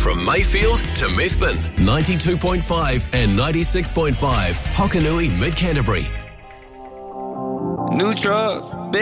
From Mayfield to Methven, 92.5 and 96.5, Hokanui, Mid-Canterbury. New truck.